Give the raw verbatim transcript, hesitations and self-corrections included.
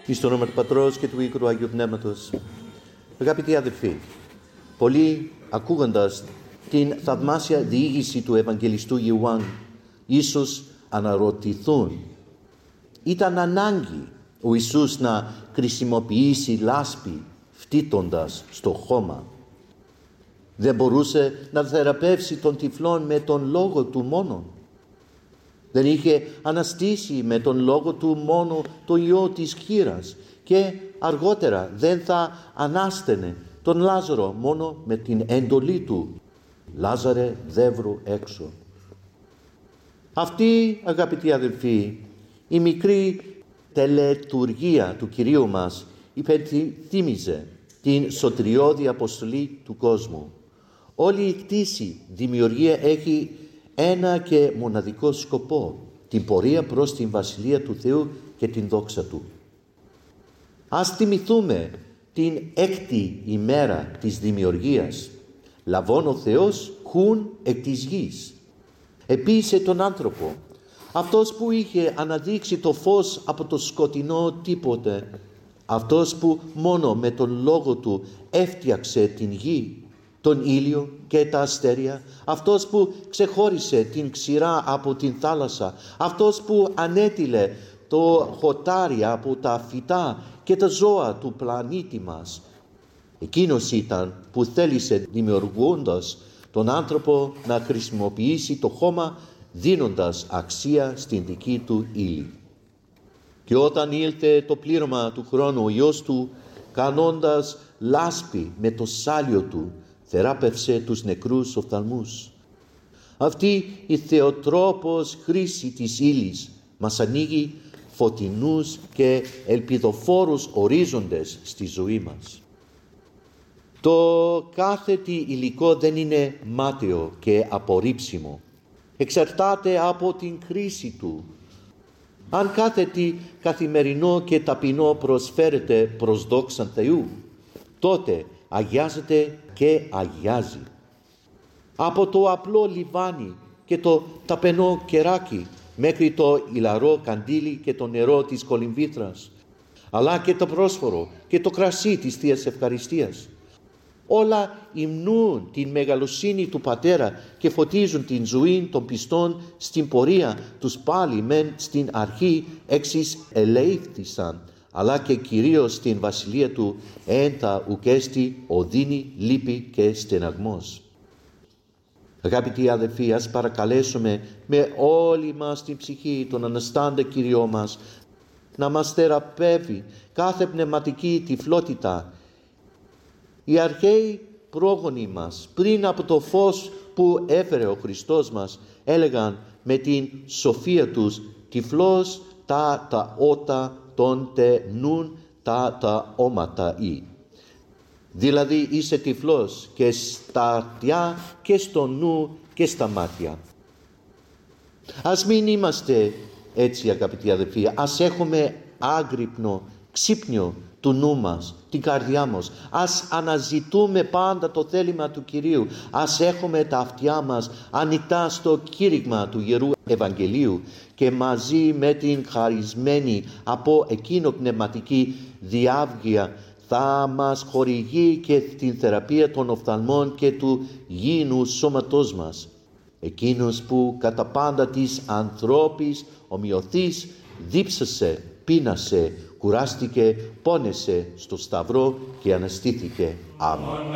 Εις το όνομα του Πατρός και του Υιού και του Αγίου Πνεύματος. Αγαπητοί αδελφοί, πολλοί ακούγοντας την θαυμάσια διήγηση του Ευαγγελιστού Ιωάννου ίσως αναρωτηθούν, ήταν ανάγκη ο Ιησούς να χρησιμοποιήσει λάσπη φτύτοντας στο χώμα? Δεν μπορούσε να θεραπεύσει τον τυφλόν με τον λόγο του μόνο? Δεν είχε αναστήσει με τον λόγο του μόνο το ιό της χήρας και αργότερα δεν θα ανάστενε τον Λάζαρο μόνο με την εντολή του? Λάζαρε, δεύρου έξω. Αυτή, αγαπητοί αδελφοί, η μικρή τελετουργία του Κυρίου μας υπενθύμιζε την σωτηριώδη αποστολή του κόσμου. Όλη η κτήση δημιουργία έχει ένα και μοναδικό σκοπό, την πορεία προς την Βασιλεία του Θεού και την δόξα Του. Ας θυμηθούμε την έκτη ημέρα της δημιουργίας. Λαβών ο Θεός χουν εκ της γης. Επίησε τον άνθρωπο, αυτός που είχε αναδείξει το φως από το σκοτεινό τίποτε, αυτός που μόνο με τον λόγο Του έφτιαξε την γη, τον ήλιο και τα αστέρια, αυτός που ξεχώρισε την ξηρά από την θάλασσα, αυτός που ανέτειλε το χωτάρι από τα φυτά και τα ζώα του πλανήτη μας. Εκείνος ήταν που θέλησε, δημιουργώντας τον άνθρωπο, να χρησιμοποιήσει το χώμα, δίνοντας αξία στην δική του ύλη. Και όταν ήλθε το πλήρωμα του χρόνου, ο Υιός Του, κάνοντας λάσπη με το σάλιο Του, θεράπευσε τους νεκρούς οφθαλμούς. Αυτή η θεοτρόπος χρήση της ύλης μας ανοίγει φωτεινούς και ελπιδοφόρους ορίζοντες στη ζωή μας. Το κάθε τι υλικό δεν είναι μάταιο και απορρίψιμο. Εξαρτάται από την χρήση του. Αν κάθε τι καθημερινό και ταπεινό προσφέρεται προς δόξαν Θεού, τότε αγιάζεται και αγιάζει. Από το απλό λιβάνι και το ταπεινό κεράκι μέχρι το ηλαρό καντήλι και το νερό της κολυμβήθρας, αλλά και το πρόσφορο και το κρασί της Θείας Ευχαριστίας. Όλα υμνούν την μεγαλοσύνη του Πατέρα και φωτίζουν την ζωή των πιστών στην πορεία τους πάλι μεν στην αρχή εξής ελέγχθησαν, αλλά και κυρίως στην Βασιλεία Του έντα ουκέστη οδύνη, λύπη και στεναγμός. Αγαπητοί αδελφοί, ας παρακαλέσουμε με όλη μας την ψυχή τον Αναστάντα Κύριό μας να μας θεραπεύει κάθε πνευματική τυφλότητα. Οι αρχαίοι πρόγονοι μας, πριν από το φως που έφερε ο Χριστός μας, έλεγαν με την σοφία τους, τυφλός τα τα ότα των τε νουν τα τα όματα ή. Δηλαδή είσαι τυφλός και στα αυτιά και στο νου και στα μάτια. Ας μην είμαστε έτσι, αγαπητοί αδελφοί, ας έχουμε άγρυπνο, ξύπνιο του νου μας, την καρδιά μας. Ας αναζητούμε πάντα το θέλημα του Κυρίου. Ας έχουμε τα αυτιά μας ανοιχτά στο κήρυγμα του Ιερού Ευαγγελίου και μαζί με την χαρισμένη από εκείνο πνευματική διάβγεια θα μας χορηγεί και την θεραπεία των οφθαλμών και του γήινου σώματός μας. Εκείνος που κατά πάντα της ανθρώπης ομοιωθής δίψασε, πείνασε, κουράστηκε, πόνεσε στο σταυρό και αναστήθηκε. Αμήν.